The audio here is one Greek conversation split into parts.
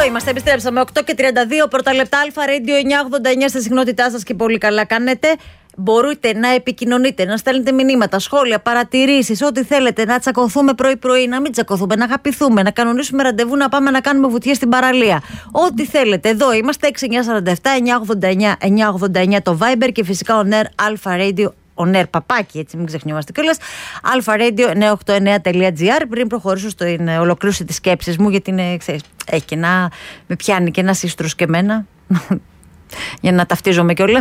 είμαστε, επιστρέψαμε 8:32 πρώτα λεπτά. Αλφα Radio 989 στη συχνότητά σας και πολύ καλά κάνετε. Μπορείτε να επικοινωνείτε, να στέλνετε μηνύματα, σχόλια, παρατηρήσεις, ό,τι θέλετε. Να τσακωθούμε πρωί-πρωί, να μην τσακωθούμε, να αγαπηθούμε, να κανονίσουμε ραντεβού, να πάμε να κάνουμε βουτιές στην παραλία. Ό,τι θέλετε. Εδώ είμαστε 6947-989-989 το Viber και φυσικά on air Alpha Radio. On air παπάκι, έτσι μην ξεχνιόμαστε κιόλας. Alpha Radio 989.gr. Πριν προχωρήσω στην ολοκλήρωση της σκέψης μου, γιατί είναι, ξέρεις, έχει και με πιάνει και ένα σύστρος και εμένα. Για να ταυτίζομαι κιόλας.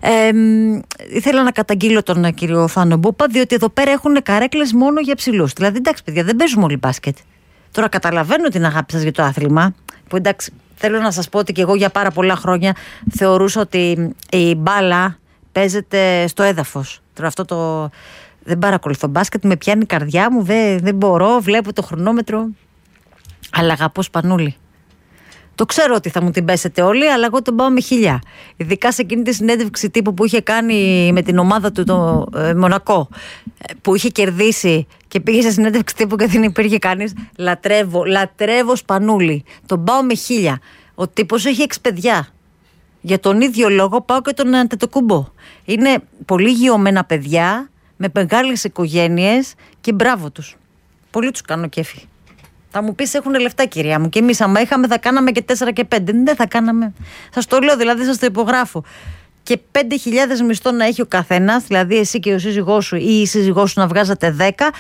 Ήθελα να καταγγείλω τον κύριο Θάνο Μπούπα, διότι εδώ πέρα έχουν καρέκλες μόνο για ψηλούς. Δηλαδή, εντάξει, παιδιά, δεν παίζουμε όλοι μπάσκετ. Τώρα καταλαβαίνω την αγάπη σας για το άθλημα. Που εντάξει, θέλω να σας πω ότι και εγώ για πάρα πολλά χρόνια θεωρούσα ότι η μπάλα παίζεται στο έδαφος. Τώρα αυτό δεν παρακολουθώ μπάσκετ, με πιάνει η καρδιά μου, δεν μπορώ, βλέπω το χρονόμετρο. Αλλά αγαπώ Σπανούλη. Το ξέρω ότι θα μου την πέσετε όλοι, αλλά εγώ τον πάω με 1000. Ειδικά σε εκείνη τη συνέντευξη τύπου που είχε κάνει με την ομάδα του το Μονακό, που είχε κερδίσει και πήγε σε συνέντευξη τύπου και δεν υπήρχε κανείς. Λατρεύω Σπανούλη. Τον πάω με 1000. Ο τύπος έχει 6 παιδιά. Για τον ίδιο λόγο πάω και τον Αντετοκούμπο. Είναι πολύ γιωμένα παιδιά, με μεγάλες οικογένειες και μπράβο τους. Πολύ τους κάνω κέφι. Θα μου πεις έχουν λεφτά, κυρία μου, και εμείς άμα είχαμε θα κάναμε και 4 και 5. Δεν θα κάναμε. Σας το λέω, δηλαδή σας το υπογράφω. Και 5.000 μισθό να έχει ο καθένας, δηλαδή εσύ και ο σύζυγός σου ή η σύζυγός σου να βγάζατε 10,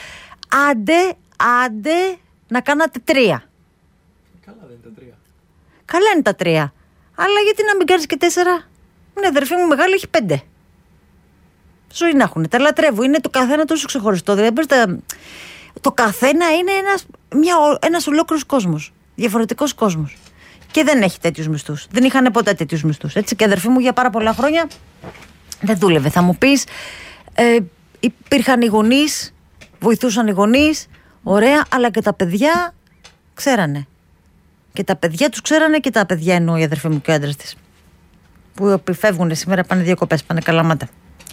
άντε να κάνατε 3. Καλά δεν είναι τα 3. Καλά είναι τα 3. Αλλά γιατί να μην κάνεις και 4? Ναι, αδερφή μου μεγάλη έχει 5. Ζωή να έχουν. Τα λατρεύω. Είναι το καθένα τόσο ξεχωριστό. Δηλαδή, το καθένα είναι ένας ολόκληρος κόσμος. Διαφορετικός κόσμος. Και δεν έχει τέτοιους μισθούς. Δεν είχαν ποτέ τέτοιους μισθούς. Έτσι, και αδερφή μου για πάρα πολλά χρόνια δεν δούλευε. Θα μου πεις, υπήρχαν οι γονείς, βοηθούσαν οι γονείς, ωραία, αλλά και τα παιδιά ξέρανε. Και τα παιδιά τους ξέρανε, και τα παιδιά εννοώ η αδερφή μου και ο άντρας της. Που φεύγουν σήμερα, πάνε διακοπές, πάνε Καλαμάτα.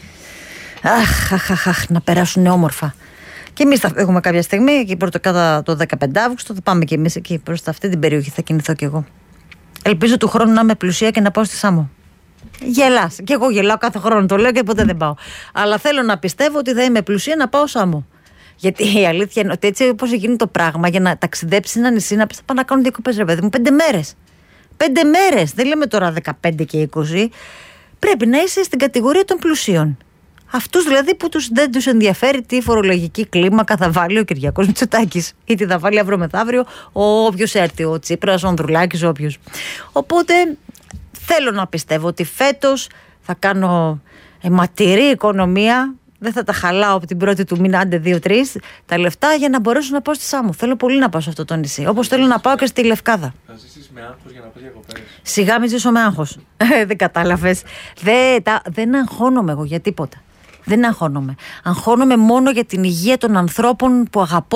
Αχ, να περάσουν όμορφα. Και εμείς θα φύγουμε κάποια στιγμή, εκεί πρώτο κατά το 15 Αύγουστο, θα πάμε και εμείς εκεί, προς αυτή την περιοχή θα κινηθώ κι εγώ. Ελπίζω του χρόνου να είμαι πλουσία και να πάω στη Σάμο. Γελάς. Και εγώ γελάω κάθε χρόνο, το λέω και ποτέ δεν πάω. Αλλά θέλω να πιστεύω ότι θα είμαι πλουσία να πάω Σάμο. Γιατί η αλήθεια είναι ότι έτσι όπως γίνει το πράγμα, για να ταξιδέψει ένα νησί, να πεις θα πάω να κάνω διακοπές, ρε παιδί μου, 5 μέρες. 5 μέρες, δεν λέμε τώρα 15 και 20. Πρέπει να είσαι στην κατηγορία των πλουσίων. Αυτούς δηλαδή που δεν τους ενδιαφέρει τι φορολογική κλίμακα θα βάλει ο Κυριάκος Μητσοτάκης ή τι θα βάλει αύριο μεθαύριο όποιος έρθει, ο Τσίπρας, ο Ανδρουλάκης, όποιος. Οπότε θέλω να πιστεύω ότι φέτος θα κάνω ματηρή οικονομία. Δεν θα τα χαλάω από την πρώτη του μήνα, άντε 2-3 τα λεφτά, για να μπορέσω να πάω στη Σάμο. Θέλω πολύ να πάω σε αυτό το νησί. Όπως θέλω να πάω και στη Λευκάδα. Θα ζήσεις με άγχος για να πας διακοπές? Σιγά μην ζήσω με άγχος. Δεν κατάλαβες. Δεν αγχώνομαι εγώ για τίποτα. Δεν αγχώνομαι. Αγχώνομαι μόνο για την υγεία των ανθρώπων που αγαπώ